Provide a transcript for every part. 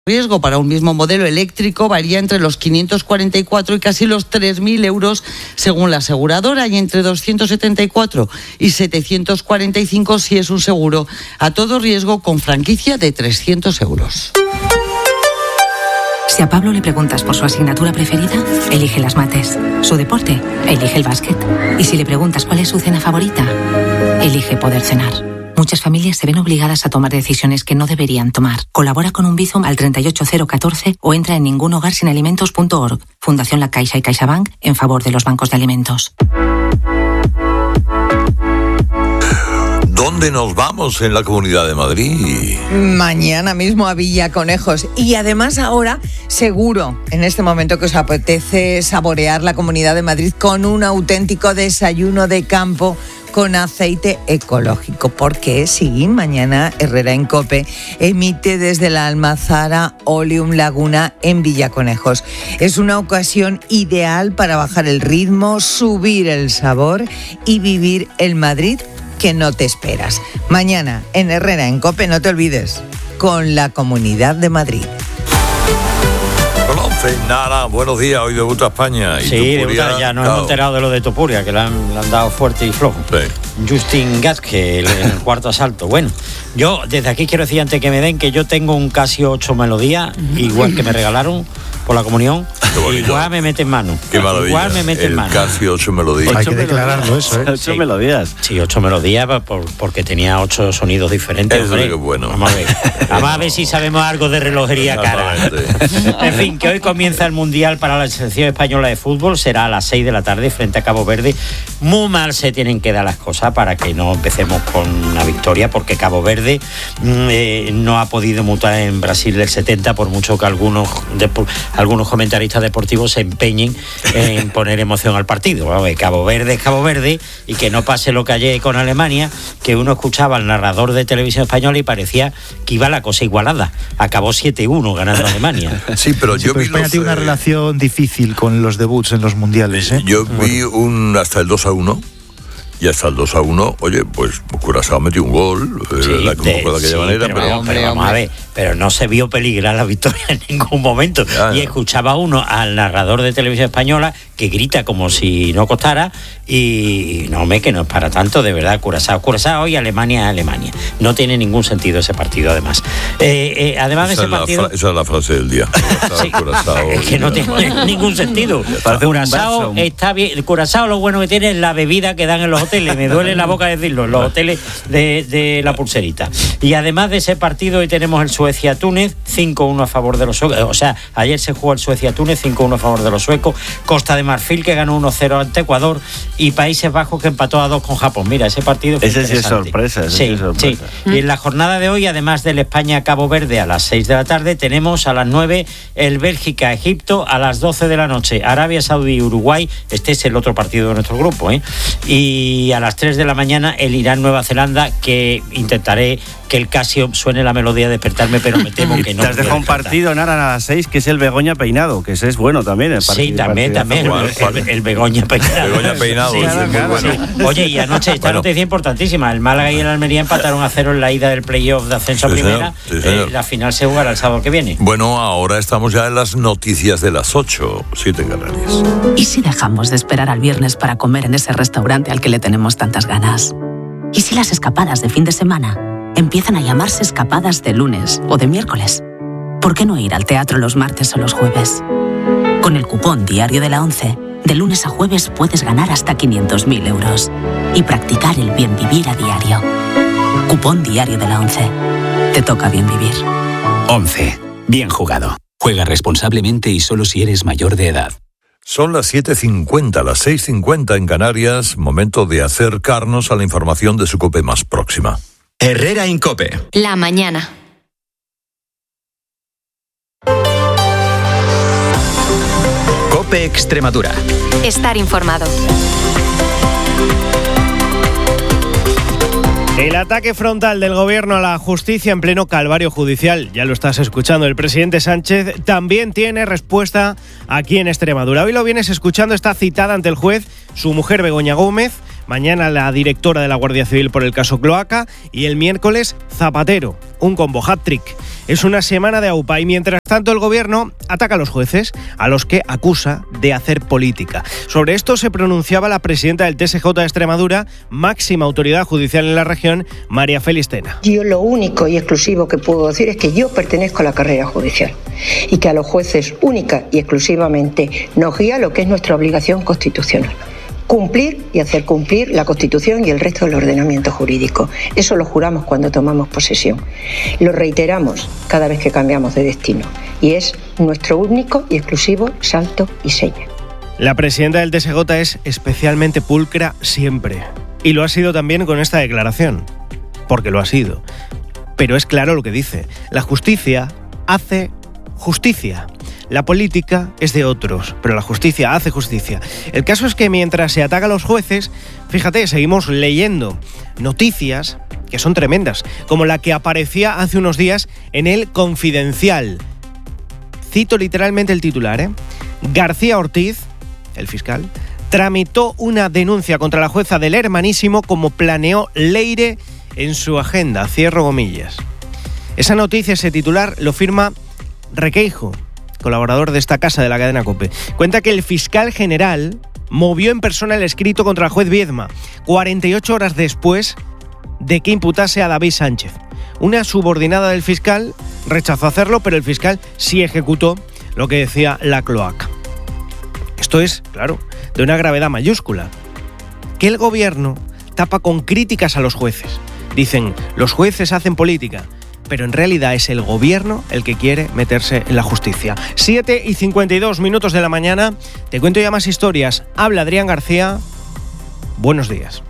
riesgo para un mismo modelo eléctrico varía entre los 544 y casi los 3.000 euros según la aseguradora, y entre 274 y 745 si es un seguro a todo riesgo con franquicia de 300 euros. Si a Pablo le preguntas por su asignatura preferida, elige las mates. Su deporte, elige el básquet. Y si le preguntas cuál es su cena favorita, elige poder cenar. Muchas familias se ven obligadas a tomar decisiones que no deberían tomar. Colabora con un Bizum al 38014 o entra en ningunhogarsinalimentos.org. Fundación La Caixa y CaixaBank en favor de los bancos de alimentos. ¿Dónde nos vamos en la Comunidad de Madrid? Mañana mismo a Villaconejos. Y además ahora, seguro, en este momento que os apetece saborear la Comunidad de Madrid con un auténtico desayuno de campo con aceite ecológico, porque sí, mañana Herrera en COPE emite desde la Almazara Oleum Laguna en Villaconejos. Es una ocasión ideal para bajar el ritmo, subir el sabor y vivir el Madrid que no te esperas. Mañana en Herrera en COPE, no te olvides, con la Comunidad de Madrid. Nara, buenos días, hoy debuta España. Y sí, debuta, ya nos hemos enterado de lo de Topuria, que le han dado fuerte y flojo. Sí. Justin Gaske en el cuarto asalto. Bueno, yo desde aquí quiero decir, antes que me den, que yo tengo un Casio 8 Melodía, igual que me regalaron por la comunión. Igual me mete en mano. Qué maravilla. Igual me mete en mano. Casio 8 melodías. Hay que declararlo eso, ¿eh? 8 melodías. Sí, 8 melodías porque tenía 8 sonidos diferentes. Eso es bueno. Vamos a ver si sabemos algo de relojería cara. En fin, que hoy comienza el Mundial para la selección española de fútbol. Será a las 6 de la tarde frente a Cabo Verde. Muy mal se tienen que dar las cosas para que no empecemos con una victoria, porque Cabo Verde no ha podido mutar en Brasil del 70, por mucho que algunos comentaristas deportivos se empeñen en poner emoción al partido. Cabo Verde es Cabo Verde, y que no pase lo que ayer con Alemania, que uno escuchaba al narrador de televisión española y parecía que iba la cosa igualada. Acabó 7-1 ganando Alemania. Sí, pero yo vi España tiene una relación difícil con los debuts en los mundiales, ¿eh? Yo vi hasta el 2-1. Y hasta el 2-1, oye, pues Curazao metió un gol, de aquella manera, pero vamos a ver, pero no se vio peligrar la victoria en ningún momento. Ya. Y escuchaba uno al narrador de televisión española que grita como si no costara, y no, que no es para tanto, de verdad. Curazao y Alemania. No tiene ningún sentido ese partido, además. Además de ese partido... Esa es la frase del día. Curazao, es que no tiene ningún sentido. Curazao está bien. Curazao lo bueno que tiene es la bebida que dan en los hoteles. Me duele la boca decirlo, los hoteles de la Pulserita. Y además de ese partido, hoy tenemos el Suecia-Túnez, 5-1 a favor de los suecos. O sea, ayer se jugó el Suecia-Túnez, 5-1 a favor de los suecos. Costa de Marfil, que ganó 1-0 ante Ecuador. Y Países Bajos, que empató a 2 con Japón. Mira, ese partido fue ese sí es sorpresa. Sí. Y en la jornada de hoy, además del España-Cabo Verde a las 6 de la tarde, tenemos a las 9 el Bélgica-Egipto, a las 12 de la noche Arabia Saudí-Uruguay. Este es el otro partido de nuestro grupo, ¿eh? Y a las 3 de la mañana el Irán-Nueva Zelanda, que intentaré que el Casio suene la melodía de despertarme, pero me temo que no. Te has dejado un partido, Nara, a las 6, que es el Begoña Peinado, que ese es bueno también. Sí, también. El Begoña Peinado. Begoña Peinado, sí, es muy bueno. Sí. Oye, y anoche esta noticia importantísima: el Málaga y el Almería empataron a 0 en la ida del playoff de ascenso a primera. Señor. La final se jugará el sábado que viene. Bueno, ahora estamos ya en las noticias de las 8, 7 en Canarias. ¿Y si dejamos de esperar al viernes para comer en ese restaurante al que le tenemos tantas ganas? ¿Y si las escapadas de fin de semana empiezan a llamarse escapadas de lunes o de miércoles? ¿Por qué no ir al teatro los martes o los jueves? Con el cupón diario de la 11, de lunes a jueves puedes ganar hasta 500.000 euros y practicar el bien vivir a diario. Cupón diario de la 11. Te toca bien vivir. 11. Bien jugado. Juega responsablemente y solo si eres mayor de edad. Son las 7:50, las 6:50 en Canarias, momento de acercarnos a la información de su COPE más próxima. Herrera en COPE. La mañana. COPE Extremadura. Estar informado. El ataque frontal del gobierno a la justicia en pleno calvario judicial, ya lo estás escuchando, el presidente Sánchez también tiene respuesta aquí en Extremadura. Hoy lo vienes escuchando, está citada ante el juez su mujer Begoña Gómez. mañana la directora de la Guardia Civil por el caso Cloaca y el miércoles Zapatero, un combo hat-trick. Es una semana de aupa y mientras tanto el gobierno ataca a los jueces, a los que acusa de hacer política. Sobre esto se pronunciaba la presidenta del TSJ de Extremadura, máxima autoridad judicial en la región, María Félix Tena. Yo lo único y exclusivo que puedo decir es que yo pertenezco a la carrera judicial y que a los jueces única y exclusivamente nos guía lo que es nuestra obligación constitucional. Cumplir y hacer cumplir la Constitución y el resto del ordenamiento jurídico. Eso lo juramos cuando tomamos posesión. Lo reiteramos cada vez que cambiamos de destino. Y es nuestro único y exclusivo santo y seña. La presidenta del TSJ es especialmente pulcra siempre. Y lo ha sido también con esta declaración. Porque lo ha sido. Pero es claro lo que dice. La justicia hace justicia. La política es de otros, pero la justicia hace justicia. El caso es que mientras se ataca a los jueces, fíjate, seguimos leyendo noticias que son tremendas, como la que aparecía hace unos días en El Confidencial. Cito literalmente el titular, García Ortiz, el fiscal, tramitó una denuncia contra la jueza del Hermanísimo como planeó Leire en su agenda. Cierro comillas. Esa noticia, ese titular, lo firma Requeijo, colaborador de esta casa de la cadena COPE. Cuenta que el fiscal general movió en persona el escrito contra el juez Viedma 48 horas después de que imputase a David Sánchez. Una subordinada del fiscal rechazó hacerlo, pero el fiscal sí ejecutó lo que decía la cloaca. Esto es, claro, de una gravedad mayúscula. Que el gobierno tapa con críticas a los jueces. Dicen, los jueces hacen política, pero en realidad es el gobierno el que quiere meterse en la justicia. 7:52 de la mañana, te cuento ya más historias. Habla Adrián García. Buenos días.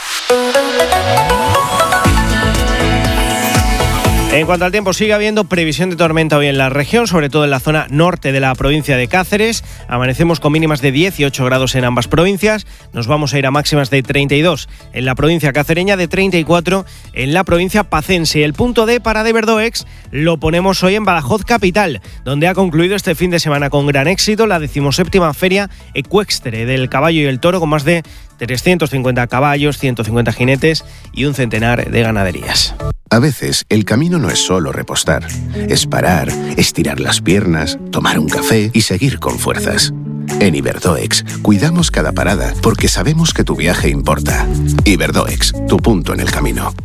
En cuanto al tiempo, sigue habiendo previsión de tormenta hoy en la región, sobre todo en la zona norte de la provincia de Cáceres. Amanecemos con mínimas de 18 grados en ambas provincias. Nos vamos a ir a máximas de 32 en la provincia cacereña, de 34 en la provincia pacense. El punto D para de Verdoex lo ponemos hoy en Badajoz capital, donde ha concluido este fin de semana con gran éxito la 17ª Feria Ecuestre del Caballo y el Toro, con más de 350 caballos, 150 jinetes y un centenar de ganaderías. A veces el camino no es solo repostar, es parar, estirar las piernas, tomar un café y seguir con fuerzas. En Iberdoex cuidamos cada parada porque sabemos que tu viaje importa. Iberdoex, tu punto en el camino.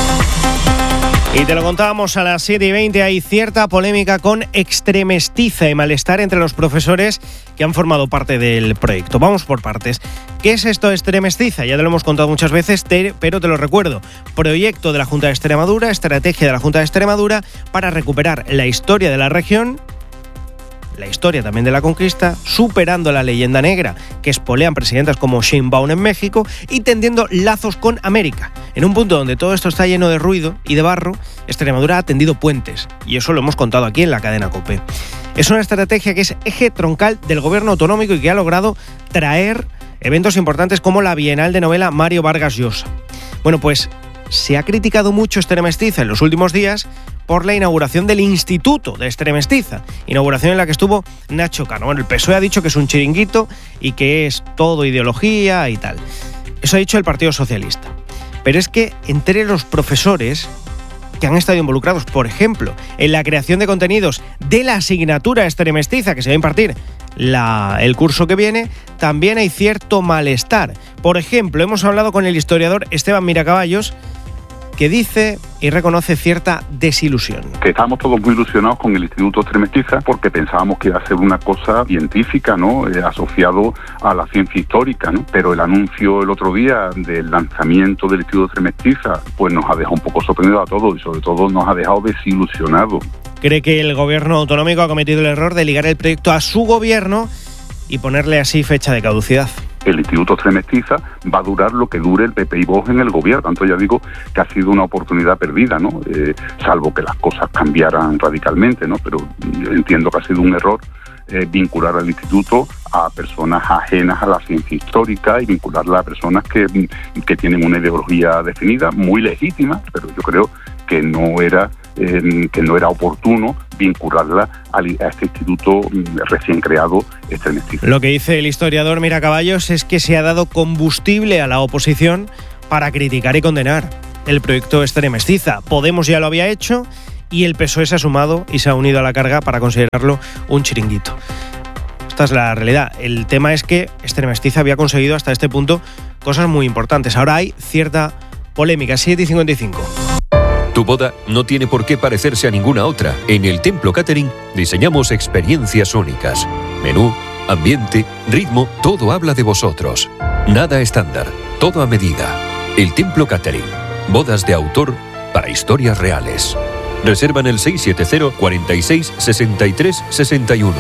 Y te lo contábamos a las 7:20, hay cierta polémica con Extremestiza y malestar entre los profesores que han formado parte del proyecto. Vamos por partes. ¿Qué es esto de Extremestiza? Ya te lo hemos contado muchas veces, pero te lo recuerdo. Proyecto de la Junta de Extremadura, estrategia de la Junta de Extremadura para recuperar la historia de la región, la historia también de la conquista, superando la leyenda negra que espolean presidentas como Sheinbaum en México y tendiendo lazos con América. En un punto donde todo esto está lleno de ruido y de barro, Extremadura ha tendido puentes, y eso lo hemos contado aquí en la cadena COPE. Es una estrategia que es eje troncal del gobierno autonómico y que ha logrado traer eventos importantes como la Bienal de Novela Mario Vargas Llosa. Bueno, pues se ha criticado mucho Extremestiza en los últimos días por la inauguración del Instituto de Extremestiza, inauguración en la que estuvo Nacho Cano. Bueno, el PSOE ha dicho que es un chiringuito y que es todo ideología y tal. Eso ha dicho el Partido Socialista. Pero es que entre los profesores que han estado involucrados, por ejemplo, en la creación de contenidos de la asignatura Extremestiza que se va a impartir el curso que viene, también hay cierto malestar. Por ejemplo, hemos hablado con el historiador Esteban Miracaballos, que dice y reconoce cierta desilusión. Que estábamos todos muy ilusionados con el Instituto Extremestiza porque pensábamos que iba a ser una cosa científica, ¿no? Asociado a la ciencia histórica, ¿no? Pero el anuncio el otro día del lanzamiento del Instituto Extremestiza pues nos ha dejado un poco sorprendidos a todos y sobre todo nos ha dejado desilusionados. Cree que el gobierno autonómico ha cometido el error de ligar el proyecto a su gobierno y ponerle así fecha de caducidad. El Instituto Extremestiza va a durar lo que dure el PP y Vox en el gobierno. Tanto ya digo que ha sido una oportunidad perdida, ¿no? Salvo que las cosas cambiaran radicalmente, ¿no? Pero entiendo que ha sido un error vincular al instituto a personas ajenas a la ciencia histórica y vincularla a personas que tienen una ideología definida, muy legítima, pero yo creo que no era que no era oportuno vincularla a este instituto recién creado Extremestiza. Lo que dice el historiador Mira Caballos es que se ha dado combustible a la oposición para criticar y condenar el proyecto Extremestiza. Podemos ya lo había hecho y el PSOE se ha sumado y se ha unido a la carga para considerarlo un chiringuito. Esta es la realidad. El tema es que Extremestiza había conseguido hasta este punto cosas muy importantes. Ahora hay cierta polémica. 7:55. Tu boda no tiene por qué parecerse a ninguna otra. En el Templo Catering diseñamos experiencias únicas. Menú, ambiente, ritmo, todo habla de vosotros. Nada estándar, todo a medida. El Templo Catering. Bodas de autor para historias reales. Reserva en el 670 46 63 61.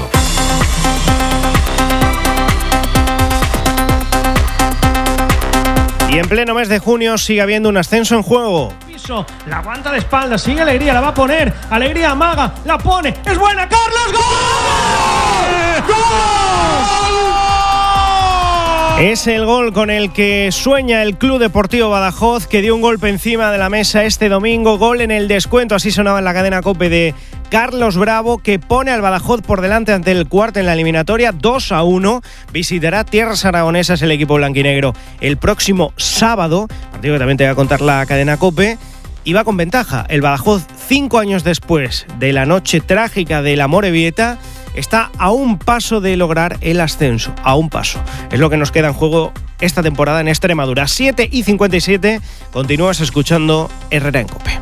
Y en pleno mes de junio sigue habiendo un ascenso en juego. La aguanta de espalda, sigue Alegría, la va a poner. Alegría amaga, la pone. ¡Es buena, Carlos! ¡Gol! ¡Gol! Es el gol con el que sueña el Club Deportivo Badajoz, que dio un golpe encima de la mesa este domingo. Gol en el descuento, así sonaba en la cadena COPE, de Carlos Bravo, que pone al Badajoz por delante ante el Cuart en la eliminatoria 2-1. Visitará tierras aragonesas el equipo blanquinegro el próximo sábado, partido que también te va a contar la cadena COPE, y va con ventaja. El Badajoz, 5 años después de la noche trágica de la Amorebieta, está a un paso de lograr el ascenso. A un paso. Es lo que nos queda en juego esta temporada en Extremadura. 7:57. Continúas escuchando Herrera en COPE.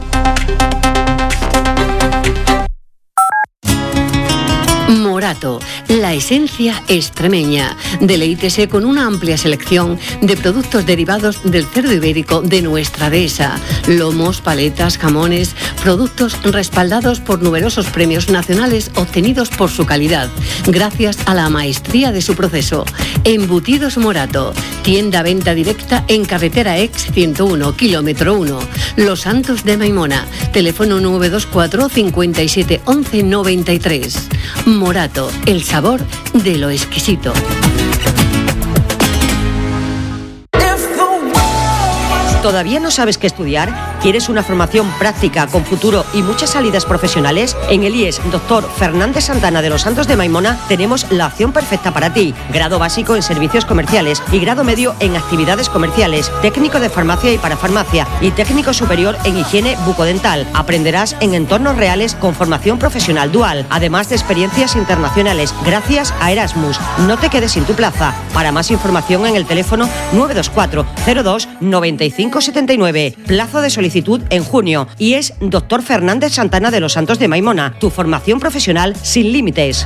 Morato, la esencia extremeña. Deleítese con una amplia selección de productos derivados del cerdo ibérico de nuestra dehesa. Lomos, paletas, jamones, productos respaldados por numerosos premios nacionales obtenidos por su calidad, gracias a la maestría de su proceso. Embutidos Morato, tienda-venta directa en carretera Ex 101, kilómetro 1. Los Santos de Maimona, teléfono 924 57 11 93. Morato, el sabor de lo exquisito. ¿Todavía no sabes qué estudiar? ¿Quieres una formación práctica con futuro y muchas salidas profesionales? En el IES Dr. Fernández Santana de los Santos de Maimona tenemos la opción perfecta para ti. Grado básico en servicios comerciales y grado medio en actividades comerciales, técnico de farmacia y parafarmacia y técnico superior en higiene bucodental. Aprenderás en entornos reales con formación profesional dual, además de experiencias internacionales gracias a Erasmus. No te quedes sin tu plaza. Para más información en el teléfono 924 02 95 79. Plazo de solicitud en junio. Y es Dr. Fernández Santana de los Santos de Maimona. Tu formación profesional sin límites.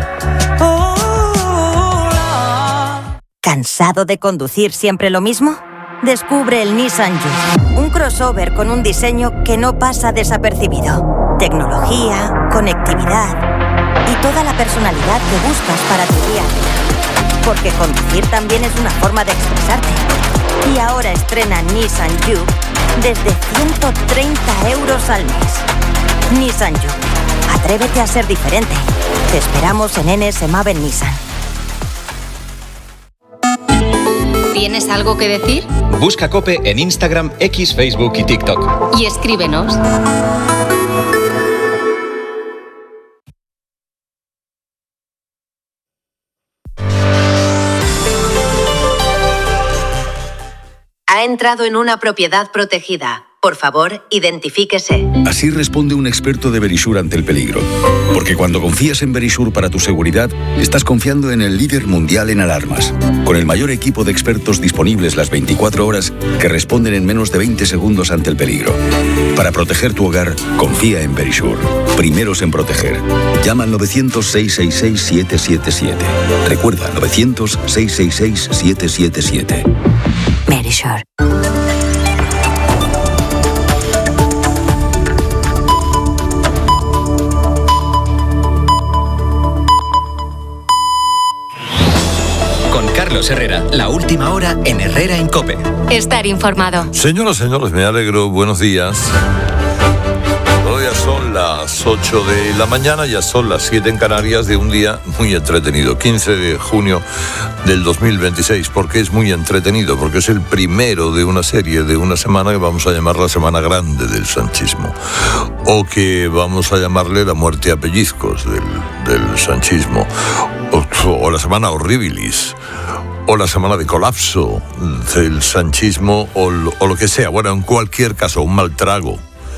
¿Cansado de conducir siempre lo mismo? Descubre el Nissan Juke, un crossover con un diseño que no pasa desapercibido. Tecnología, conectividad y toda la personalidad que buscas para tu día a día. Porque conducir también es una forma de expresarte. Y ahora estrena Nissan Juke desde 130 € al mes. Nissan Juke. Atrévete a ser diferente. Te esperamos en NS Maven Nissan. ¿Tienes algo que decir? Busca COPE en Instagram, X, Facebook y TikTok. Y escríbenos. Ha entrado en una propiedad protegida. Por favor, identifíquese. Así responde un experto de Verisure ante el peligro. Porque cuando confías en Verisure para tu seguridad, estás confiando en el líder mundial en alarmas. Con el mayor equipo de expertos disponibles las 24 horas que responden en menos de 20 segundos ante el peligro. Para proteger tu hogar, confía en Verisure. Primeros en proteger. Llama al 900-666-777. Recuerda, 900-666-777. Verisure. Con Carlos Herrera, la última hora en Herrera en COPE. Estar informado. Señoras, señores, me alegro. Buenos días. Todavía son las las 8 de la mañana, ya son las 7 en Canarias, de un día muy entretenido, 15 de junio del 2026. ¿Por qué es muy entretenido? Porque es el primero de una serie de una semana que vamos a llamar la Semana Grande del sanchismo, o que vamos a llamarle la muerte a pellizcos del sanchismo, o la Semana Horribilis, o la semana de colapso del sanchismo, o lo que sea. Bueno, en cualquier caso, un mal trago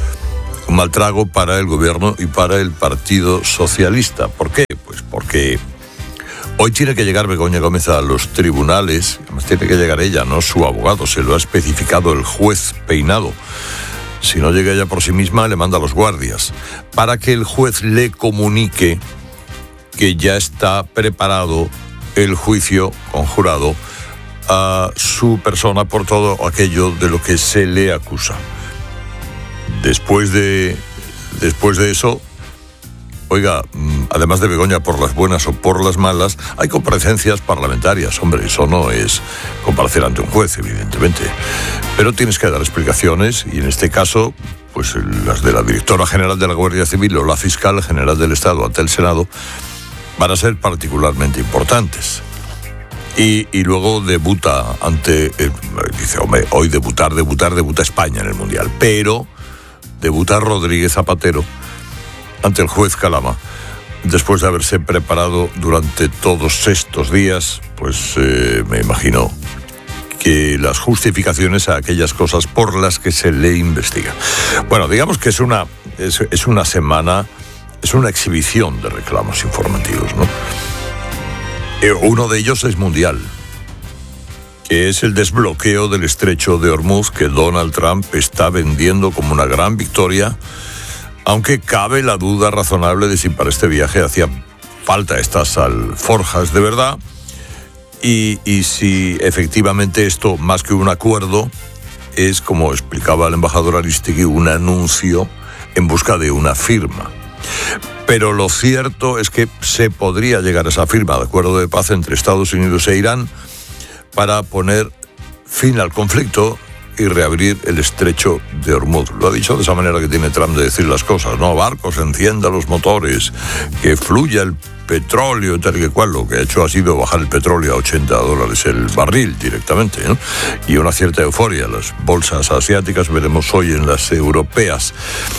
para el gobierno y para el Partido Socialista. ¿Por qué? Pues porque hoy tiene que llegar Begoña Gómez a los tribunales. Además tiene que llegar ella, no su abogado, se lo ha especificado el juez Peinado. Si no llega ella por sí misma, le manda a los guardias, para que el juez le comunique que ya está preparado el juicio conjurado a su persona por todo aquello de lo que se le acusa. Después de eso, oiga, además de Begoña por las buenas o por las malas, hay comparecencias parlamentarias. Hombre, eso no es comparecer ante un juez, evidentemente. Pero tienes que dar explicaciones, y en este caso, pues las de la directora general de la Guardia Civil o la fiscal general del Estado ante el Senado van a ser particularmente importantes. Y luego debuta dice, hombre, hoy debuta España en el Mundial, pero debuta Rodríguez Zapatero ante el juez Calama, después de haberse preparado durante todos estos días, pues me imagino que las justificaciones a aquellas cosas por las que se le investiga. Bueno, digamos que es una semana, es una exhibición de reclamos informativos, ¿no? Uno de ellos es mundial, que es el desbloqueo del estrecho de Hormuz, que Donald Trump está vendiendo como una gran victoria, aunque cabe la duda razonable de si para este viaje hacía falta estas alforjas de verdad, y si efectivamente esto, más que un acuerdo, es, como explicaba el embajador Aristegui, un anuncio en busca de una firma. Pero lo cierto es que se podría llegar a esa firma de acuerdo de paz entre Estados Unidos e Irán para poner fin al conflicto y reabrir el estrecho de Hormuz. Lo ha dicho de esa manera que tiene Trump de decir las cosas, ¿no? Barcos, encienda los motores, que fluya el petróleo, tal que cual. Lo que ha hecho ha sido bajar el petróleo a $80 el barril directamente, ¿no? Y una cierta euforia. Las bolsas asiáticas, veremos hoy en las europeas.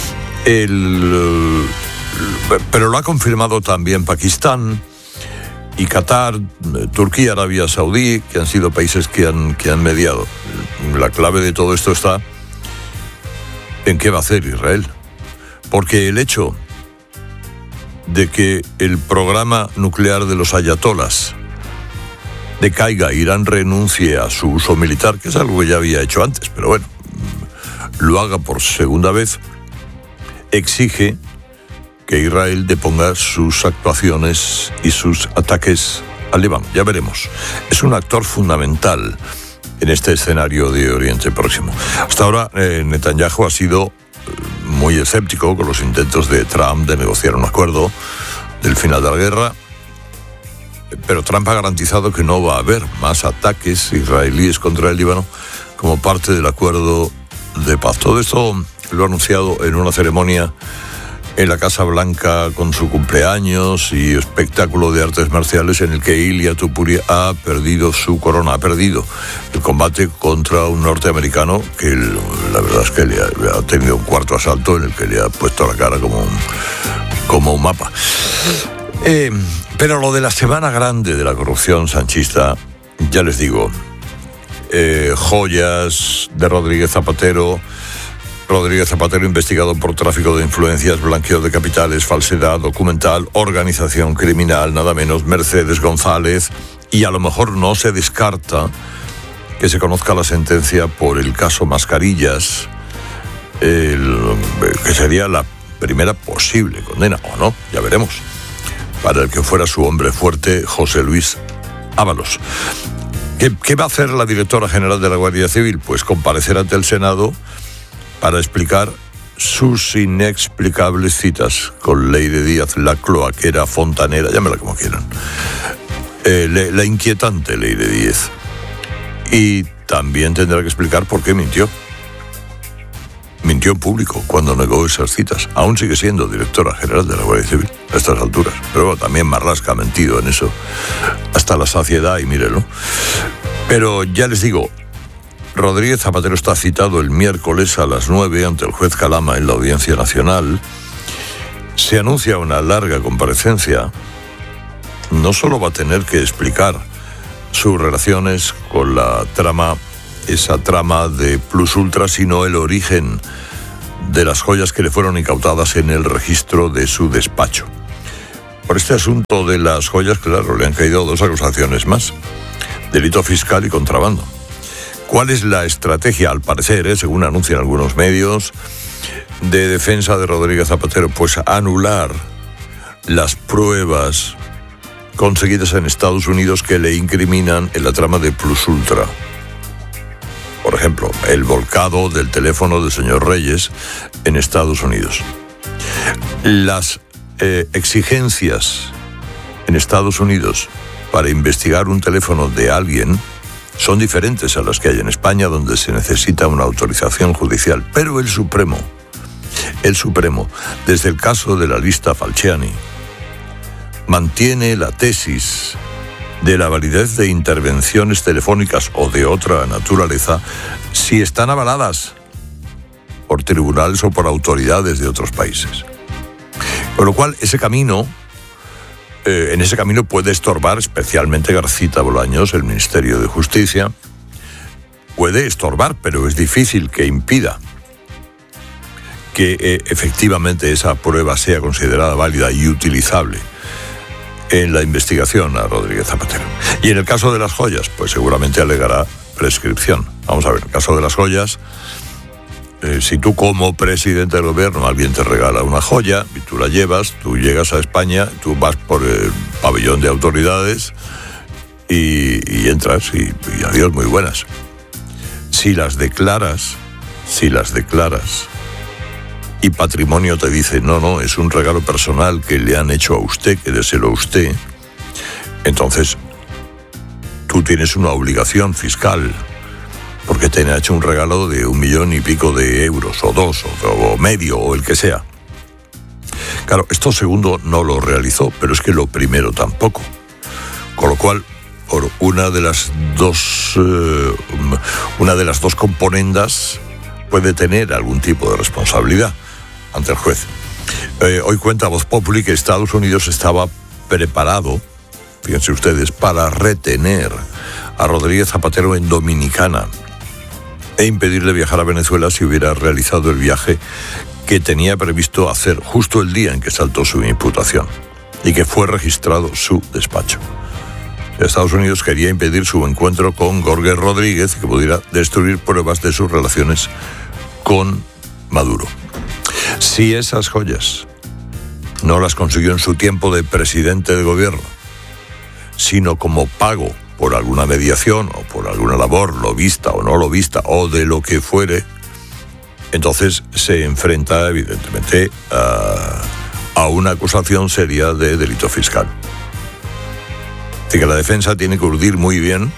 Pero lo ha confirmado también Pakistán y Qatar, Turquía, Arabia Saudí, que han sido países que han mediado. La clave de todo esto está en qué va a hacer Israel. Porque el hecho de que el programa nuclear de los ayatolás decaiga, Irán renuncie a su uso militar, que es algo que ya había hecho antes, pero bueno, lo haga por segunda vez, exige que Israel deponga sus actuaciones y sus ataques al Líbano. Ya veremos. Es un actor fundamental en este escenario de Oriente Próximo. Hasta ahora, Netanyahu ha sido muy escéptico con los intentos de Trump de negociar un acuerdo del final de la guerra, pero Trump ha garantizado que no va a haber más ataques israelíes contra el Líbano como parte del acuerdo de paz. Todo esto lo ha anunciado en una ceremonia en la Casa Blanca con su cumpleaños y espectáculo de artes marciales en el que Ilia Topuria ha perdido su corona, ha perdido el combate contra un norteamericano que la verdad es que le ha tenido un cuarto asalto en el que le ha puesto la cara como un mapa. Pero lo de la semana grande de la corrupción sanchista, ya les digo, joyas de Rodríguez Zapatero investigado por tráfico de influencias, blanqueo de capitales, falsedad documental, organización criminal, nada menos, Mercedes González, y a lo mejor no se descarta que se conozca la sentencia por el caso Mascarillas, que sería la primera posible condena, o no, ya veremos, para el que fuera su hombre fuerte, José Luis Ábalos. ¿Qué va a hacer la directora general de la Guardia Civil? Pues comparecer ante el Senado para explicar sus inexplicables citas con Leire Díaz, la cloaquera fontanera, llámela como quieran, la inquietante Leire Díaz. Y también tendrá que explicar por qué mintió mintió en público cuando negó esas citas. Aún sigue siendo directora general de la Guardia Civil a estas alturas. Pero bueno, también Marlaska ha mentido en eso hasta la saciedad y mírenlo. Pero ya les digo, Rodríguez Zapatero está citado el miércoles a las 9 ante el juez Calama en la Audiencia Nacional. Se anuncia una larga comparecencia. No solo va a tener que explicar sus relaciones con la trama, esa trama de Plus Ultra, sino el origen de las joyas que le fueron incautadas en el registro de su despacho. Por este asunto de las joyas, claro, le han caído 2 acusaciones más: delito fiscal y contrabando. ¿Cuál es la estrategia, al parecer, según anuncian algunos medios, de defensa de Rodríguez Zapatero? Pues anular las pruebas conseguidas en Estados Unidos que le incriminan en la trama de Plus Ultra. Por ejemplo, el volcado del teléfono del señor Reyes en Estados Unidos. Las exigencias en Estados Unidos para investigar un teléfono de alguien son diferentes a las que hay en España, donde se necesita una autorización judicial. Pero el Supremo, desde el caso de la lista Falciani, mantiene la tesis de la validez de intervenciones telefónicas o de otra naturaleza si están avaladas por tribunales o por autoridades de otros países. Con lo cual, en ese camino puede estorbar, especialmente Garcita Bolaños, el Ministerio de Justicia. Puede estorbar, pero es difícil que impida que efectivamente esa prueba sea considerada válida y utilizable en la investigación a Rodríguez Zapatero. Y en el caso de las joyas, pues seguramente alegará prescripción. Vamos a ver, en el caso de las joyas, si tú como presidente del gobierno, alguien te regala una joya y tú la llevas, tú llegas a España, tú vas por el pabellón de autoridades y entras y adiós, muy buenas. Si las declaras y Patrimonio te dice, no, es un regalo personal que le han hecho a usted, quédeselo a usted, entonces tú tienes una obligación fiscal porque te han hecho un regalo de 1 millón y pico de euros, o 2, o medio, o el que sea. Claro, esto segundo no lo realizó, pero es que lo primero tampoco. Con lo cual, por una de las dos componendas puede tener algún tipo de responsabilidad ante el juez. Hoy cuenta Voz Populi que Estados Unidos estaba preparado, fíjense ustedes, para retener a Rodríguez Zapatero en Dominicana e impedirle viajar a Venezuela si hubiera realizado el viaje que tenía previsto hacer justo el día en que saltó su imputación y que fue registrado su despacho. Estados Unidos quería impedir su encuentro con Jorge Rodríguez y que pudiera destruir pruebas de sus relaciones con Maduro. Si esas joyas no las consiguió en su tiempo de presidente de gobierno, sino como pago por alguna mediación o por alguna labor, lo vista o no lo vista, o de lo que fuere, entonces se enfrenta evidentemente a una acusación seria de delito fiscal. Así que la defensa tiene que urdir muy bien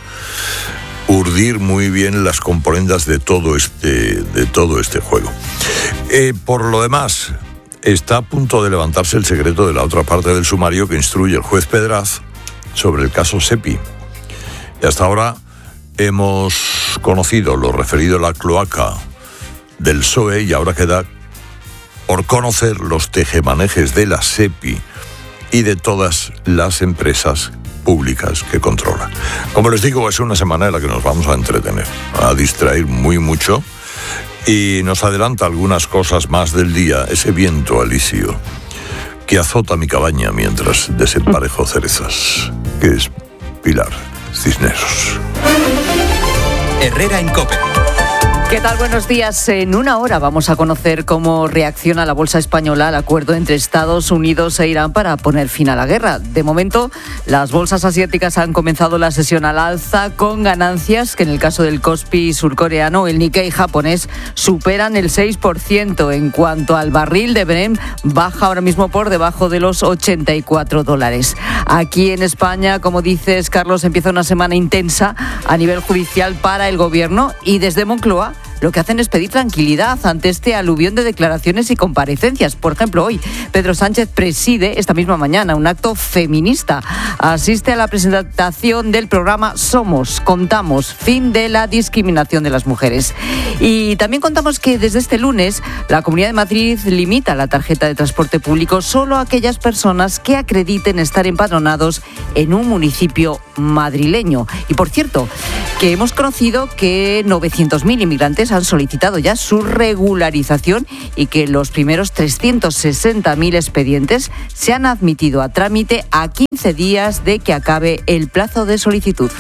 las componendas de todo este juego. Por lo demás, está a punto de levantarse el secreto de la otra parte del sumario que instruye el juez Pedraz sobre el caso Sepi. Y hasta ahora hemos conocido lo referido a la cloaca del PSOE y ahora queda por conocer los tejemanejes de la Sepi y de todas las empresas públicas que controla. Como les digo, es una semana en la que nos vamos a entretener, a distraer mucho, y nos adelanta algunas cosas más del día, ese viento alisio que azota mi cabaña mientras desemparejo cerezas, que es Pilar Cisneros. Herrera en COPE. ¿Qué tal? Buenos días. En una hora vamos a conocer cómo reacciona la bolsa española al acuerdo entre Estados Unidos e Irán para poner fin a la guerra. De momento, las bolsas asiáticas han comenzado la sesión al alza con ganancias que en el caso del Kospi surcoreano, el Nikkei japonés, superan el 6%. En cuanto al barril de Brent, baja ahora mismo por debajo de los $84. Aquí en España, como dices, Carlos, empieza una semana intensa a nivel judicial para el gobierno y desde Moncloa lo que hacen es pedir tranquilidad ante este aluvión de declaraciones y comparecencias. Por ejemplo, hoy Pedro Sánchez preside esta misma mañana un acto feminista. Asiste a la presentación del programa Somos, Contamos, fin de la discriminación de las mujeres. Y también contamos que desde este lunes la Comunidad de Madrid limita la tarjeta de transporte público solo a aquellas personas que acrediten estar empadronados en un municipio madrileño. Y por cierto, que hemos conocido que 900.000 inmigrantes han solicitado ya su regularización y que los primeros 360.000 expedientes se han admitido a trámite a 15 días de que acabe el plazo de solicitud.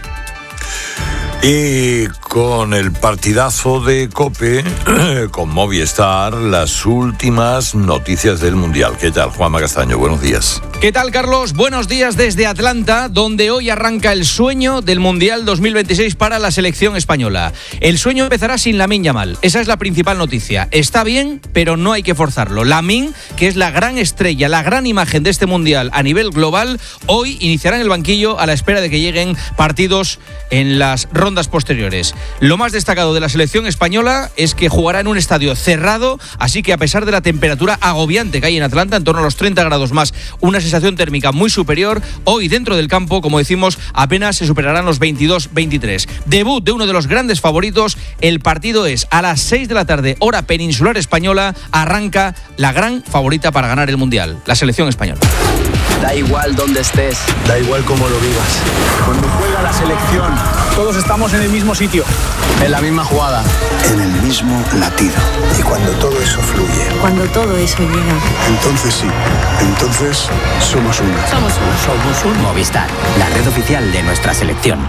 Y con el partidazo de COPE, con Movistar, las últimas noticias del Mundial. ¿Qué tal, Juanma Castaño? Buenos días. ¿Qué tal, Carlos? Buenos días desde Atlanta, donde hoy arranca el sueño del Mundial 2026 para la selección española. El sueño empezará sin Lamine Yamal. Esa es la principal noticia. Está bien, pero no hay que forzarlo. Lamine, que es la gran estrella, la gran imagen de este Mundial a nivel global, hoy iniciará en el banquillo a la espera de que lleguen partidos en las rondas posteriores. Lo más destacado de la selección española es que jugará en un estadio cerrado, así que a pesar de la temperatura agobiante que hay en Atlanta, en torno a los 30 grados más, una sensación térmica muy superior, hoy dentro del campo, como decimos, apenas se superarán los 22-23. Debut de uno de los grandes favoritos, el partido es a las 6 de la tarde, hora peninsular española, arranca la gran favorita para ganar el Mundial, la selección española. Da igual dónde estés, da igual cómo lo vivas. Cuando juega la selección, todos estamos en el mismo sitio, en la misma jugada, en el mismo latido. Y cuando todo eso fluye, cuando todo eso llega, entonces sí, entonces somos uno. Somos un Movistar, la red oficial de nuestra selección.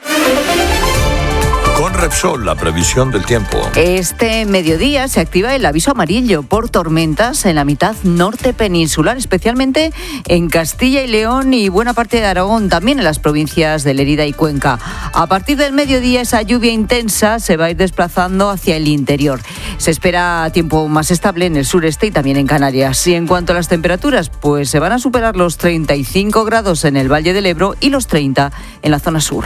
Con Repsol, la previsión del tiempo. Este mediodía se activa el aviso amarillo por tormentas en la mitad norte peninsular, especialmente en Castilla y León y buena parte de Aragón, también en las provincias de Lérida y Cuenca. A partir del mediodía, esa lluvia intensa se va a ir desplazando hacia el interior. Se espera tiempo más estable en el sureste y también en Canarias. Y en cuanto a las temperaturas, pues se van a superar los 35 grados en el Valle del Ebro y los 30 en la zona sur.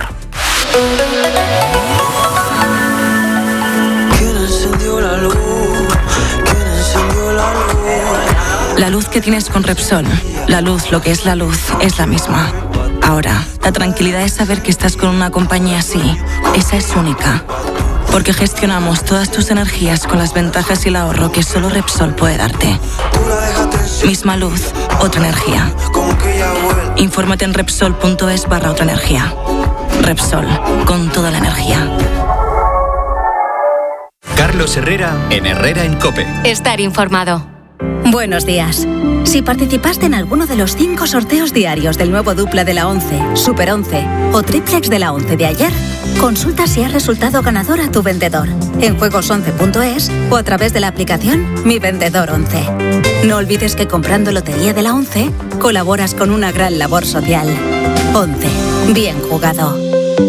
La luz que tienes con Repsol, la luz, lo que es la luz, es la misma. Ahora, la tranquilidad es saber que estás con una compañía así. Esa es única. Porque gestionamos todas tus energías con las ventajas y el ahorro que solo Repsol puede darte. Misma luz, otra energía. Infórmate en Repsol.es/otra energía. Repsol, con toda la energía. Carlos Herrera en Herrera en COPE. Estar informado. Buenos días. Si participaste en alguno de los 5 sorteos diarios del nuevo dupla de la 11, Super 11 o triplex de la 11 de ayer, consulta si has resultado ganador a tu vendedor en juegos11.es o a través de la aplicación Mi Vendedor 11. No olvides que comprando Lotería de la 11 colaboras con una gran labor social. 11. Bien jugado.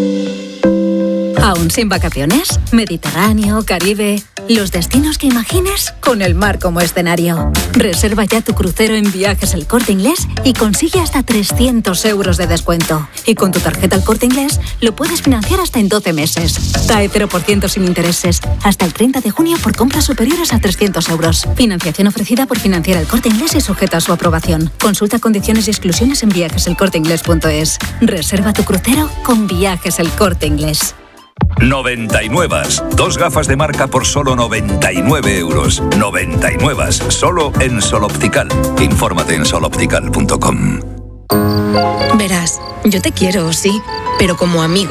¿Aún sin vacaciones? Mediterráneo, Caribe... Los destinos que imagines con el mar como escenario. Reserva ya tu crucero en Viajes El Corte Inglés y consigue hasta 300 euros de descuento. Y con tu tarjeta El Corte Inglés lo puedes financiar hasta en 12 meses. Trae 0% sin intereses. Hasta el 30 de junio por compras superiores a 300 euros. Financiación ofrecida por Financiera El Corte Inglés y sujeta a su aprobación. Consulta condiciones y exclusiones en viajeselcorteinglés.es. Reserva tu crucero con Viajes El Corte Inglés. 99. 2 gafas de marca por solo 99 euros. 99. Solo en Sol Optical. Infórmate en soloptical.com. Verás, yo te quiero, sí, pero como amigo.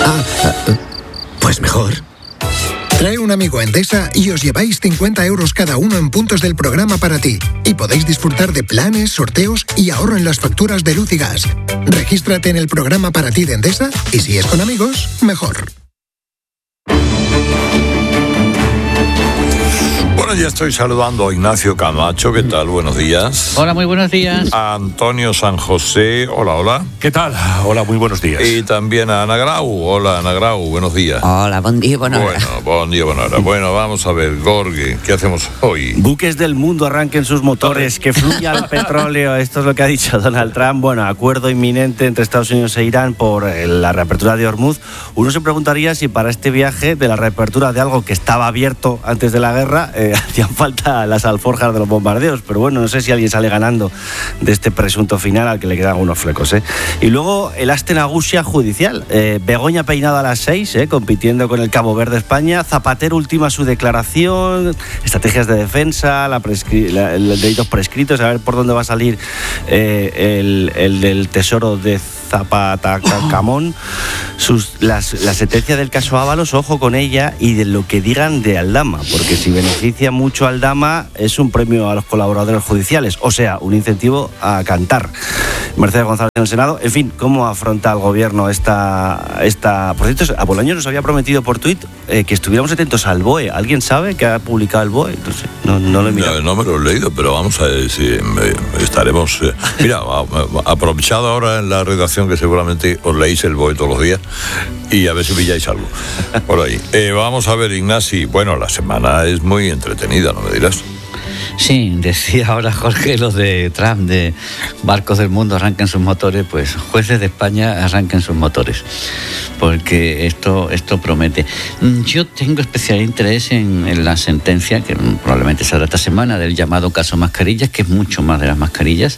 Pues mejor. Trae un amigo a Endesa y os lleváis 50 euros cada uno en puntos del programa para ti. Y podéis disfrutar de planes, sorteos y ahorro en las facturas de luz y gas. Regístrate en el programa para ti de Endesa y si es con amigos, mejor. Bueno, ya estoy saludando a Ignacio Camacho. ¿Qué tal? Buenos días. Hola, muy buenos días. A Antonio San José. Hola, hola. ¿Qué tal? Hola, muy buenos días. Y también a Ana Grau. Hola, Ana Grau. Buenos días. Hola, buen día, buena hora. Bueno, buen día, buena hora. Bueno, vamos a ver, Gorgi, ¿qué hacemos hoy? Buques del mundo arranquen sus motores, que fluya el petróleo. Esto es lo que ha dicho Donald Trump. Bueno, acuerdo inminente entre Estados Unidos e Irán por la reapertura de Hormuz. Uno se preguntaría si para este viaje de la reapertura de algo que estaba abierto antes de la guerra hacían falta las alforjas de los bombardeos, pero bueno, no sé si alguien sale ganando de este presunto final al que le quedan algunos flecos. Y luego el aste nagusia judicial. Begoña peinado a las 6, compitiendo con el Cabo Verde España. Zapatero ultima su declaración, estrategias de defensa, los delitos prescritos, a ver por dónde va a salir el del Tesoro de Zapatacamón. La sentencia del caso Ábalos, ojo con ella y de lo que digan de Aldama, porque si beneficia mucho a Aldama es un premio a los colaboradores judiciales, o sea, un incentivo a cantar. Mercedes González en el Senado. En fin, ¿cómo afronta el gobierno esta? Por cierto, a Bolaños nos había prometido por tuit que estuviéramos atentos al BOE. ¿Alguien sabe qué ha publicado el BOE? Entonces, no lo he mirado. No me lo he leído, pero vamos a ver si estaremos... mira, aprovechado ahora en la redacción que seguramente os leéis el BOE todos los días y a ver si pilláis algo por ahí. Vamos a ver, Ignasi. Bueno, la semana es muy entretenida, ¿no me dirás? Sí, decía ahora Jorge lo de Trump, de barcos del mundo arranquen sus motores, pues jueces de España arranquen sus motores, porque esto promete. Yo tengo especial interés en la sentencia, que probablemente saldrá esta semana, del llamado caso Mascarillas, que es mucho más de las mascarillas.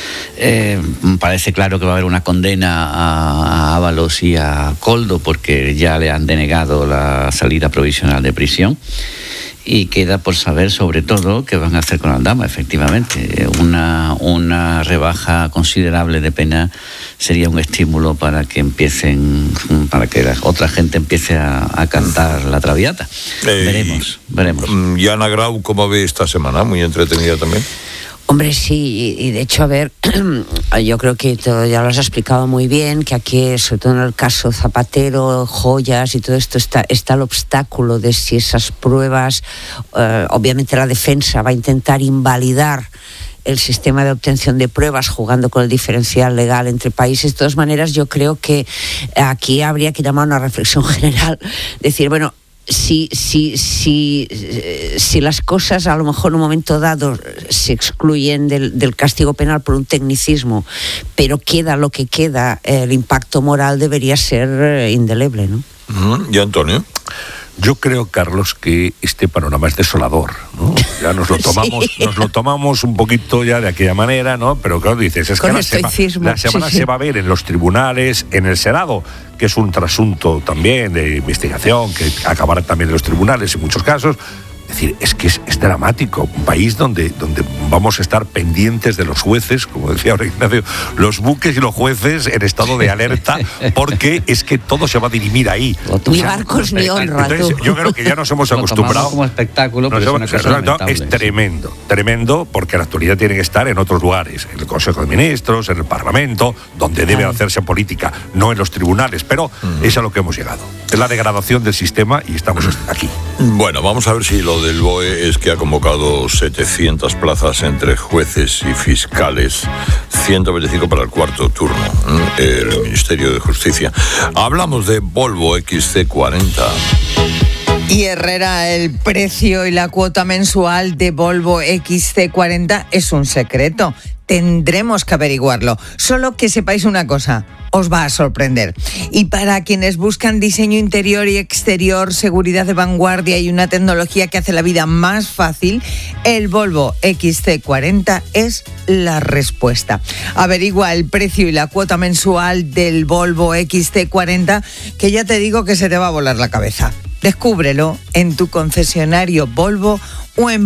Parece claro que va a haber una condena a Ábalos y a Koldo, porque ya le han denegado la salida provisional de prisión. Y queda por saber sobre todo qué van a hacer con Aldama, efectivamente. Una rebaja considerable de pena sería un estímulo para que para que la otra gente empiece a cantar la Traviata. Veremos. ¿Y Ana Grau cómo ve esta semana? Muy entretenida también. Hombre, sí, y de hecho, a ver, yo creo que todo ya lo has explicado muy bien, que aquí, sobre todo en el caso Zapatero, joyas y todo esto, está el obstáculo de si esas pruebas, obviamente la defensa va a intentar invalidar el sistema de obtención de pruebas jugando con el diferencial legal entre países. De todas maneras, yo creo que aquí habría que llamar a una reflexión general, decir, bueno, si las cosas a lo mejor en un momento dado se excluyen del castigo penal por un tecnicismo, pero queda lo que queda, el impacto moral debería ser indeleble, ¿no? ¿Y Antonio? Yo creo, Carlos, que este panorama es desolador, ¿no? Ya nos lo tomamos, sí. Nos lo tomamos un poquito ya de aquella manera, ¿no? Pero claro, dices, es que la semana se va a ver en los tribunales, en el Senado, que es un trasunto también de investigación, que acabará también en los tribunales en muchos casos. Es decir, es que es dramático. Un país donde vamos a estar pendientes de los jueces, como decía ahora Ignacio, los buques y los jueces en estado de alerta, porque es que todo se va a dirimir ahí. Ni barcos ni honra. Entonces, yo creo que ya nos hemos acostumbrado. Como espectáculo, pero es tremendo, porque la actualidad tiene que estar en otros lugares, en el Consejo de Ministros, en el Parlamento, donde debe hacerse política, no en los tribunales. Pero es a lo que hemos llegado. Es la degradación del sistema y estamos aquí. Bueno, vamos a ver si lo del BOE es que ha convocado 700 plazas entre jueces y fiscales, 125 para el cuarto turno, el Ministerio de Justicia. Hablamos de Volvo XC40. Y Herrera, el precio y la cuota mensual de Volvo XC40 es un secreto. Tendremos que averiguarlo. Solo que sepáis una cosa, os va a sorprender. Y para quienes buscan diseño interior y exterior, seguridad de vanguardia y una tecnología que hace la vida más fácil, el Volvo XC40 es la respuesta. Averigua el precio y la cuota mensual del Volvo XC40, que ya te digo que se te va a volar la cabeza. Descúbrelo en tu concesionario Volvo o en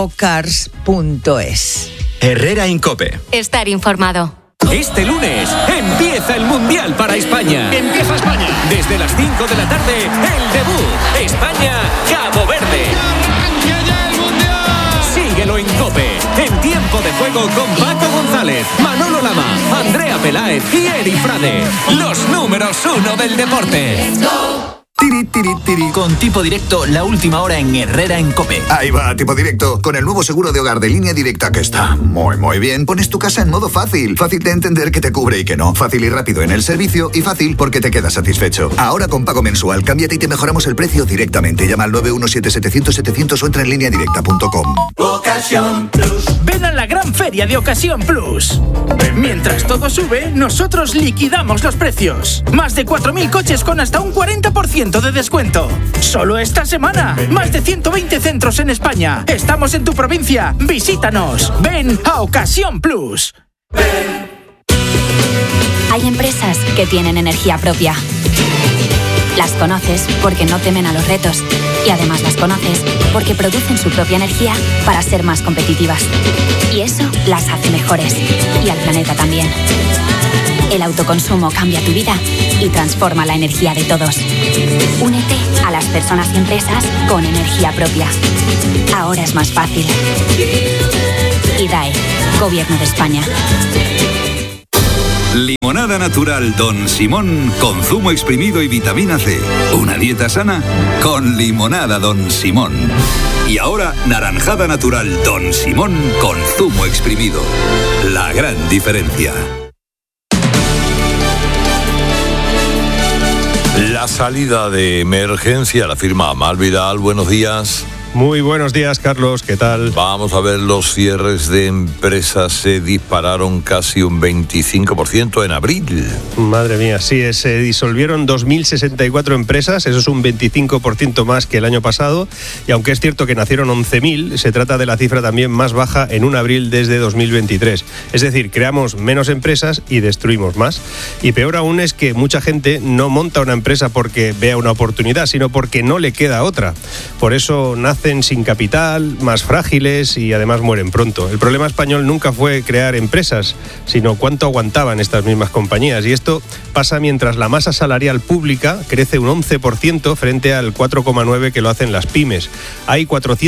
volvocars.es. Herrera Incope. Estar informado. Este lunes empieza el Mundial para España. ¡Empieza España! Desde las 5 de la tarde, el debut. España-Cabo Verde. ¡Arranca ya el Mundial! Síguelo en COPE. En tiempo de juego con Paco González, Manolo Lama, Andrea Peláez y Eri Frade. Los números 1 del deporte. Tiri, tiri, tiri. Con Tipo Directo, la última hora en Herrera en COPE. Ahí va, Tipo Directo. Con el nuevo seguro de hogar de Línea Directa, que está muy bien. Pones tu casa en modo fácil. Fácil de entender que te cubre y que no. Fácil y rápido en el servicio y fácil porque te quedas satisfecho. Ahora con pago mensual, cámbiate y te mejoramos el precio directamente. Llama al 917-700-700 o entra en lineadirecta.com. Ocasión Plus. Ven a la gran feria de Ocasión Plus. Mientras todo sube, nosotros liquidamos los precios. Más de 4.000 coches con hasta un 40% de descuento. Solo esta semana. Más de 120 centros en España. Estamos en tu provincia. Visítanos. Ven a Ocasión Plus. Hay empresas que tienen energía propia. Las conoces porque no temen a los retos. Y además las conoces porque producen su propia energía para ser más competitivas. Y eso las hace mejores. Y al planeta también. El autoconsumo cambia tu vida y transforma la energía de todos. Únete a las personas y empresas con energía propia. Ahora es más fácil. IDAE, Gobierno de España. Limonada natural Don Simón con zumo exprimido y vitamina C. Una dieta sana con limonada Don Simón. Y ahora naranjada natural Don Simón con zumo exprimido. La gran diferencia. La salida de emergencia la firma Amal Vidal. Buenos días. Muy buenos días, Carlos, ¿qué tal? Vamos a ver, los cierres de empresas se dispararon casi un 25% en abril. Madre mía, sí, se disolvieron 2.064 empresas, eso es un 25% más que el año pasado, y aunque es cierto que nacieron 11.000, se trata de la cifra también más baja en un abril desde 2023. Es decir, creamos menos empresas y destruimos más. Y peor aún es que mucha gente no monta una empresa porque vea una oportunidad, sino porque no le queda otra. Por eso nacen sin capital, más frágiles y además mueren pronto. El problema español nunca fue crear empresas, sino cuánto aguantaban estas mismas compañías. Y esto pasa mientras la masa salarial pública crece un 11% frente al 4,9% que lo hacen las pymes. Hay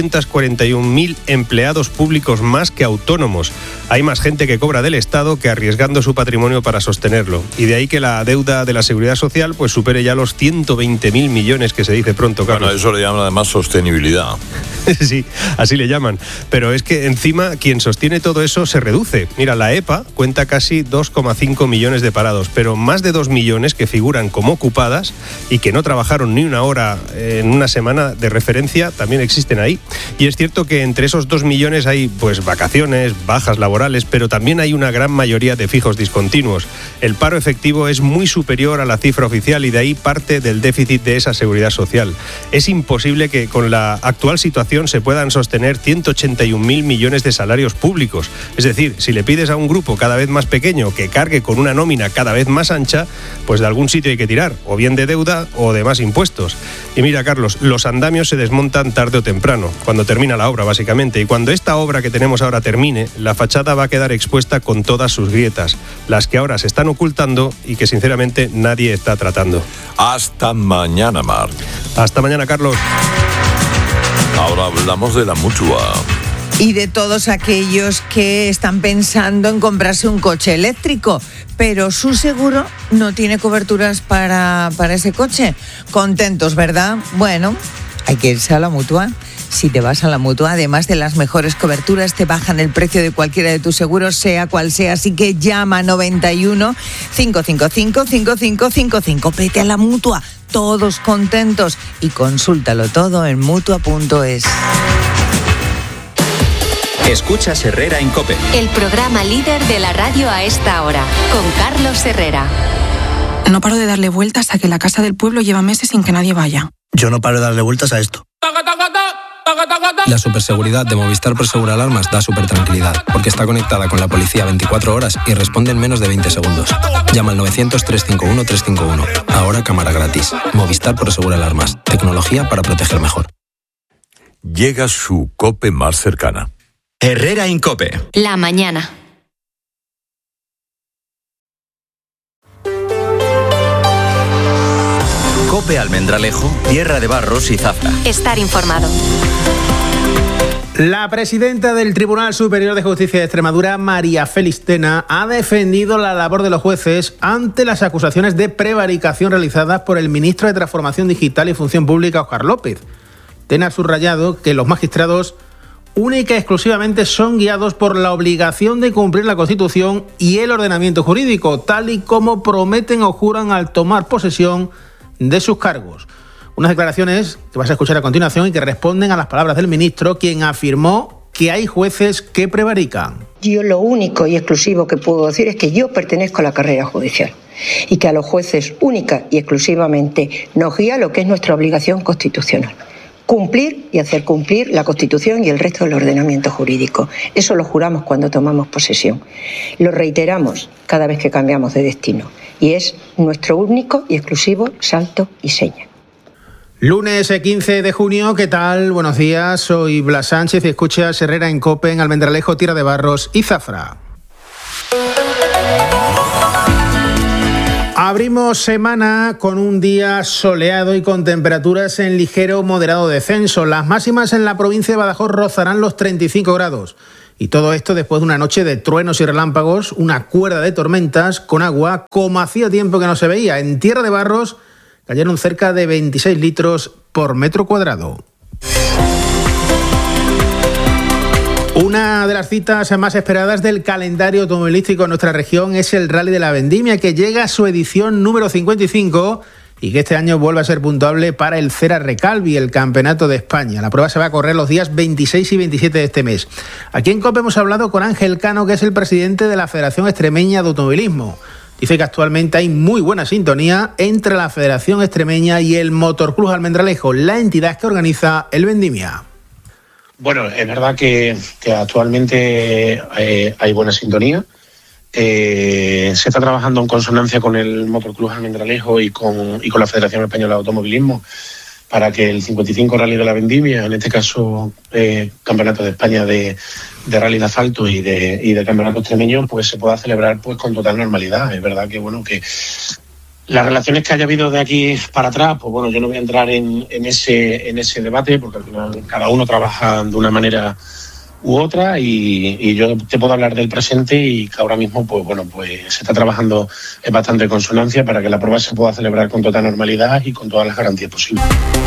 441.000 empleados públicos más que autónomos. Hay más gente que cobra del Estado que arriesgando su patrimonio para sostenerlo. Y de ahí que la deuda de la Seguridad Social pues supere ya los 120.000 millones que se dice pronto, Carlos. Bueno, eso le llaman además sostenibilidad. Sí, así le llaman. Pero es que encima quien sostiene todo eso se reduce. Mira, la EPA cuenta casi 2,5 millones de parados, pero más de 2 millones que figuran como ocupadas y que no trabajaron ni una hora en una semana de referencia también existen ahí. Y es cierto que entre esos 2 millones hay pues vacaciones, bajas laborales, pero también hay una gran mayoría de fijos discontinuos. El paro efectivo es muy superior a la cifra oficial y de ahí parte del déficit de esa seguridad social. Es imposible que con la actual situación se puedan sostener 181.000 millones de salarios públicos. Es decir, si le pides a un grupo cada vez más pequeño que cargue con una nómina cada vez más ancha, pues de algún sitio hay que tirar, o bien de deuda o de más impuestos. Y mira, Carlos, los andamios se desmontan tarde o temprano, cuando termina la obra básicamente, y cuando esta obra que tenemos ahora termine, la fachada va a quedar expuesta con todas sus grietas, las que ahora se están ocultando y que sinceramente nadie está tratando. Hasta mañana, Marc. Hasta mañana, Carlos. Ahora hablamos de la Mutua. Y de todos aquellos que están pensando en comprarse un coche eléctrico, pero su seguro no tiene coberturas para ese coche. Contentos, ¿verdad? Bueno, hay que irse a la Mutua. Si te vas a la Mutua, además de las mejores coberturas, te bajan el precio de cualquiera de tus seguros, sea cual sea. Así que llama 91 555 5555. Vete a la Mutua, todos contentos, y consúltalo todo en Mutua.es. Escuchas Herrera en COPE. El programa líder de la radio a esta hora, con Carlos Herrera. No paro de darle vueltas a que la casa del pueblo lleva meses sin que nadie vaya. Yo no paro de darle vueltas a esto. La superseguridad de Movistar Prosegur Alarmas da supertranquilidad, porque está conectada con la policía 24 horas y responde en menos de 20 segundos. Llama al 900-351-351. Ahora cámara gratis. Movistar Prosegur Alarmas. Tecnología para proteger mejor. Llega su COPE más cercana. Herrera en COPE. La mañana. COPE Almendralejo, Tierra de Barros y Zafra. Estar informado. La presidenta del Tribunal Superior de Justicia de Extremadura, María Félix Tena, ha defendido la labor de los jueces ante las acusaciones de prevaricación realizadas por el ministro de Transformación Digital y Función Pública, Óscar López. Tena ha subrayado que los magistrados única y exclusivamente son guiados por la obligación de cumplir la Constitución y el ordenamiento jurídico, tal y como prometen o juran al tomar posesión de sus cargos. Unas declaraciones que vas a escuchar a continuación y que responden a las palabras del ministro, quien afirmó que hay jueces que prevarican. Yo lo único y exclusivo que puedo decir es que yo pertenezco a la carrera judicial y que a los jueces única y exclusivamente nos guía lo que es nuestra obligación constitucional. Cumplir y hacer cumplir la Constitución y el resto del ordenamiento jurídico. Eso lo juramos cuando tomamos posesión. Lo reiteramos cada vez que cambiamos de destino y es nuestro único y exclusivo salto y seña. Lunes 15 de junio, ¿qué tal? Buenos días, soy Blas Sánchez y escuchas Herrera en COPE en Almendralejo, Tierra de Barros y Zafra. Abrimos semana con un día soleado y con temperaturas en ligero moderado descenso. Las máximas en la provincia de Badajoz rozarán los 35 grados. Y todo esto después de una noche de truenos y relámpagos, una cuerda de tormentas con agua como hacía tiempo que no se veía. En Tierra de Barros cayeron cerca de 26 litros por metro cuadrado. Una de las citas más esperadas del calendario automovilístico en nuestra región es el Rally de la Vendimia, que llega a su edición número 55 y que este año vuelve a ser puntuable para el Cera Recalvi, el Campeonato de España. La prueba se va a correr los días 26 y 27 de este mes. Aquí en COPE hemos hablado con Ángel Cano, que es el presidente de la Federación Extremeña de Automovilismo. Dice que actualmente hay muy buena sintonía entre la Federación Extremeña y el Motorclub Almendralejo, la entidad que organiza el Vendimia. Bueno, es verdad que actualmente hay buena sintonía. Se está trabajando en consonancia con el Motorclub Almendralejo y con la Federación Española de Automovilismo para que el 55 Rally de la Vendimia, en este caso Campeonato de España de Rally de Asfalto y de Campeonato Extremeño, pues se pueda celebrar pues con total normalidad. Es verdad que bueno que las relaciones que haya habido de aquí para atrás, pues bueno, yo no voy a entrar en ese debate porque al final cada uno trabaja de una manera u otra y yo te puedo hablar del presente y que ahora mismo pues bueno, pues se está trabajando en bastante consonancia para que la prueba se pueda celebrar con total normalidad y con todas las garantías posibles.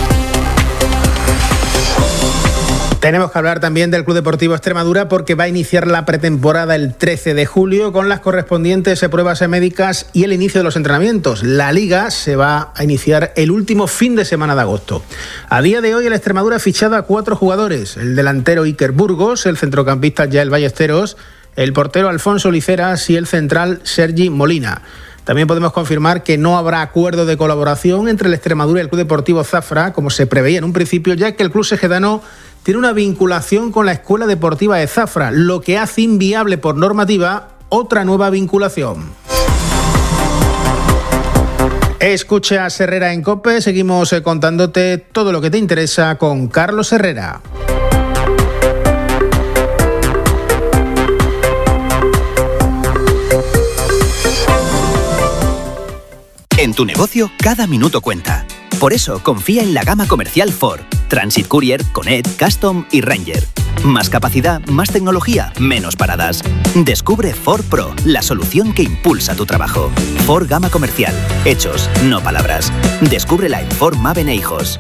Tenemos que hablar también del Club Deportivo Extremadura porque va a iniciar la pretemporada el 13 de julio con las correspondientes pruebas médicas y el inicio de los entrenamientos. La Liga se va a iniciar el último fin de semana de agosto. A día de hoy el Extremadura ha fichado a 4 jugadores, el delantero Iker Burgos, el centrocampista Yael Ballesteros, el portero Alfonso Liceras y el central Sergi Molina. También podemos confirmar que no habrá acuerdo de colaboración entre el Extremadura y el Club Deportivo Zafra, como se preveía en un principio, ya que el club segedano tiene una vinculación con la Escuela Deportiva de Zafra, lo que hace inviable por normativa otra nueva vinculación. Escucha Herrera en COPE, seguimos contándote todo lo que te interesa con Carlos Herrera. En tu negocio, cada minuto cuenta. Por eso, confía en la gama comercial Ford. Transit Courier, Connect, Custom y Ranger. Más capacidad, más tecnología, menos paradas. Descubre Ford Pro, la solución que impulsa tu trabajo. Ford Gama Comercial. Hechos, no palabras. Descúbrela en Ford Maven e Hijos.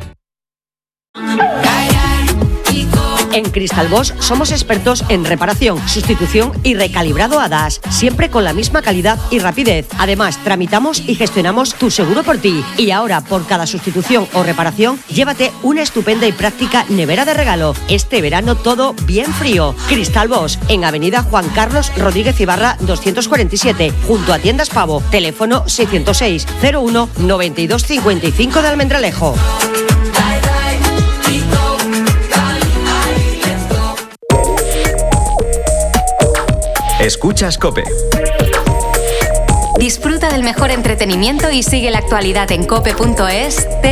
En Cristal Bosch somos expertos en reparación, sustitución y recalibrado HADAS, siempre con la misma calidad y rapidez. Además, tramitamos y gestionamos tu seguro por ti. Y ahora, por cada sustitución o reparación, llévate una estupenda y práctica nevera de regalo. Este verano todo bien frío. Cristal Bosch, en Avenida Juan Carlos Rodríguez Ibarra 247, junto a Tiendas Pavo. Teléfono 606 01 92 55 de Almendralejo. Escuchas COPE. Disfruta del mejor entretenimiento y sigue la actualidad en cope.es,